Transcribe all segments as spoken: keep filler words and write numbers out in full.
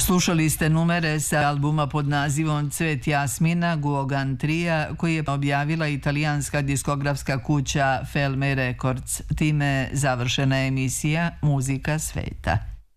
Slušali ste numere sa albuma pod nazivom Cvet Jasmina Guogan Tria koji je objavila italijanska diskografska kuća Felme Records. Time završena emisija Muzika sveta.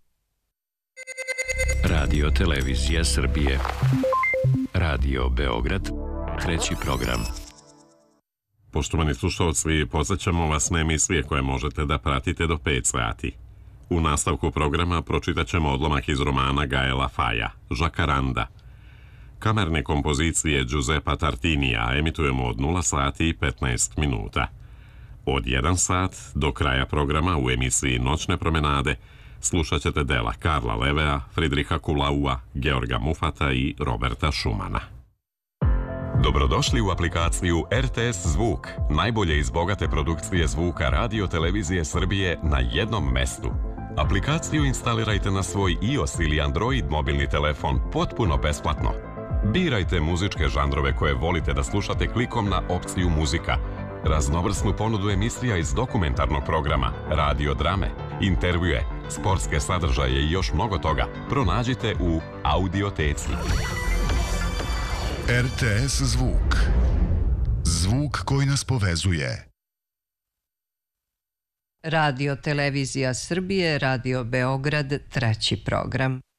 Radio Televizija Srbije. Radio Beograd. Treći program. Poštovani slušalci, podsjećamo vas na emisije koje možete da pratite do pet sati. U nastavku programa pročitat ćemo odlomak iz romana Gaela Faja, Žakaranda. Kamerne kompozicije Giuseppa Tartinija emitujemo od nula sati i petnaest minuta. Od jedan sat do kraja programa u emisiji Noćne promenade slušat ćete dela Karla Levea, Fridriha Kulaua, Georga Mufata i Roberta Šumana. Dobrodošli u aplikaciju R T S Zvuk, najbolje iz bogate produkcije zvuka Radio Televizije Srbije na jednom mestu. Aplikaciju instalirajte na svoj iOS ili Android mobilni telefon potpuno besplatno. Birajte muzičke žanrove koje volite da slušate klikom na opciju muzika. Raznovrsnu ponudu emisija iz dokumentarnog programa, radio drame, intervjue, sportske sadržaje i još mnogo toga pronađite u Audioteci. R T S Zvuk. Zvuk koji nas povezuje. Radio Televizija Srbije, Radio Beograd, treći program.